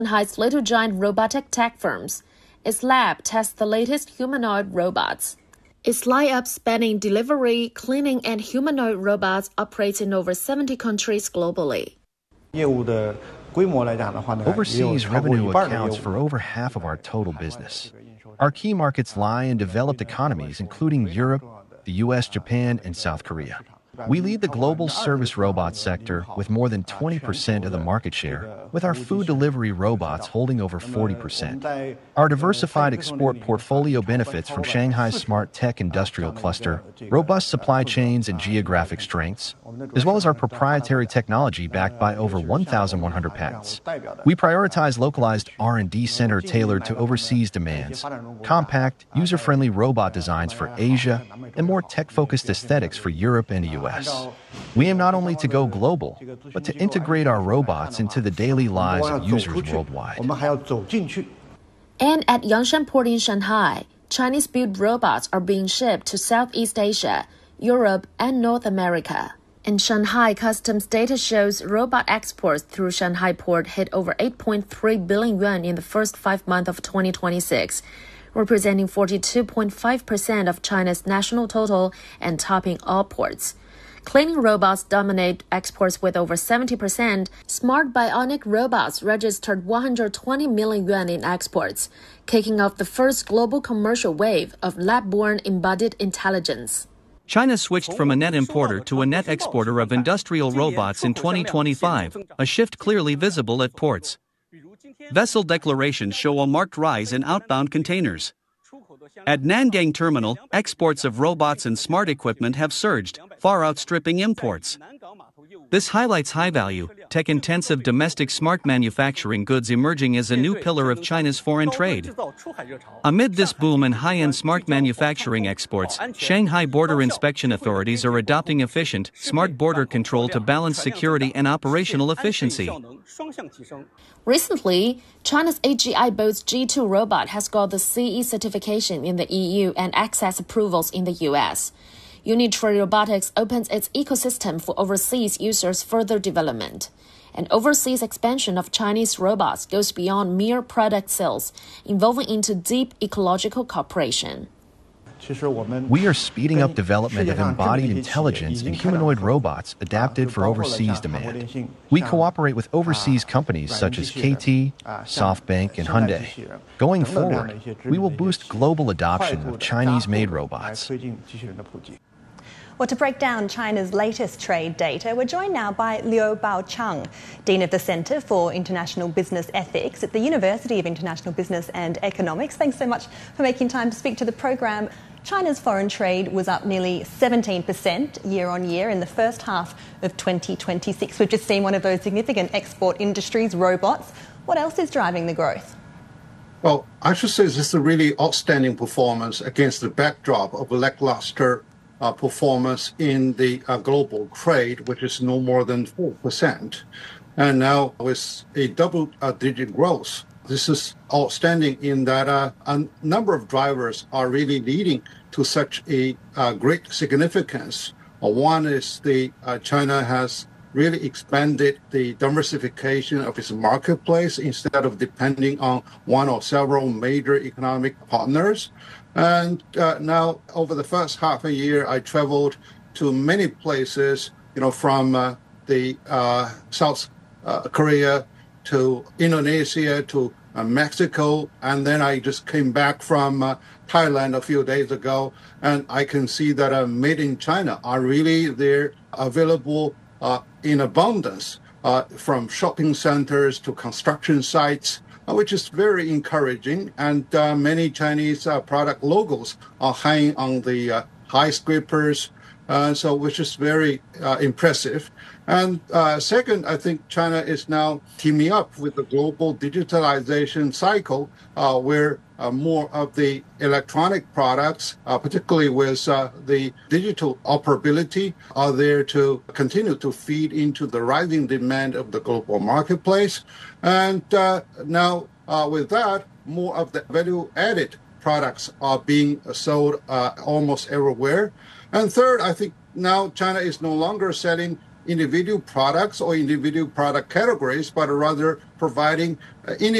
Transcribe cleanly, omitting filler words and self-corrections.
Shanghai's Little Giant robotic tech firms. Its lab tests the latest humanoid robots. Its lineup spanning delivery, cleaning, and humanoid robots operates in over 70 countries globally. Overseas revenue accounts for over half of our total business. Our key markets lie in developed economies, including Europe, the US, Japan, and South Korea. We lead the global service robot sector with more than 20% of the market share, with our food delivery robots holding over 40%. Our diversified export portfolio benefits from Shanghai's smart tech industrial cluster, robust supply chains and geographic strengths, as well as our proprietary technology backed by over 1,100 patents. We prioritize localized R&D center tailored to overseas demands, compact, user-friendly robot designs for Asia, and more tech-focused aesthetics for Europe and the US. We aim not only to go global, but to integrate our robots into the daily lives of users worldwide. And at Yangshan Port in Shanghai, Chinese-built robots are being shipped to Southeast Asia, Europe, and North America. And Shanghai Customs data shows robot exports through Shanghai Port hit over 8.3 billion yuan in the first 5 months of 2026, representing 42.5% of China's national total and topping all ports. Cleaning robots dominate exports with over 70%. Smart bionic robots registered 120 million yuan in exports, kicking off the first global commercial wave of lab-borne embodied intelligence. China switched from a net importer to a net exporter of industrial robots in 2025, a shift clearly visible at ports. Vessel declarations show a marked rise in outbound containers. At Nangang Terminal, exports of robots and smart equipment have surged, far outstripping imports. This highlights high-value, tech-intensive domestic smart manufacturing goods emerging as a new pillar of China's foreign trade. Amid this boom in high-end smart manufacturing exports, Shanghai border inspection authorities are adopting efficient, smart border control to balance security and operational efficiency. Recently, China's AGI Boat's G2 robot has got the CE certification in the EU and access approvals in the US. Unitree Robotics opens its ecosystem for overseas users' further development. And overseas expansion of Chinese robots goes beyond mere product sales, involving into deep ecological cooperation. We are speeding up development of embodied intelligence and humanoid robots adapted for overseas demand. We cooperate with overseas companies such as KT, SoftBank, and Hyundai. Going forward, we will boost global adoption of Chinese-made robots. Well, to break down China's latest trade data, we're joined now by Liu Baochang, Dean of the Centre for International Business Ethics at the University of International Business and Economics. Thanks so much for making time to speak to the programme. China's foreign trade was up nearly 17% year on year in the first half of 2026. We've just seen one of those significant export industries, robots. What else is driving the growth? Well, I should say this is a really outstanding performance against the backdrop of lackluster performance in the global trade, which is no more than 4%. And now with a double-digit growth, this is outstanding in that a number of drivers are really leading to such a great significance. One is China has really expanded the diversification of its marketplace instead of depending on one or several major economic partners. And now, over the first half a year, I traveled to many places, from the South Korea to Indonesia to Mexico, and then I just came back from Thailand a few days ago, and I can see that made in China are really there, available in abundance, from shopping centers to construction sites, which is very encouraging. And many Chinese product logos are hanging on the skyscrapers, which is very impressive. And second, I think China is now teaming up with the global digitalization cycle, where more of the electronic products, particularly with the digital operability, are there to continue to feed into the rising demand of the global marketplace. And now with that, more of the value-added products are being sold almost everywhere. And third, I think now China is no longer selling individual products or individual product categories, but rather providing